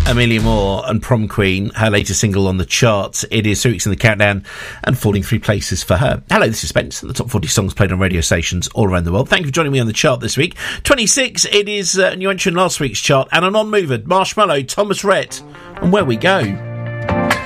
Amelia Moore and Prom Queen, her latest single on the charts. It is 3 weeks in the countdown and falling 3 places for her. Hello, this is Spence, the top 40 songs played on radio stations all around the world. Thank you for joining me on the chart this week. 26, it is a new entry in last week's chart and a non-mover, Marshmallow, Thomas Rhett, and Where We Go.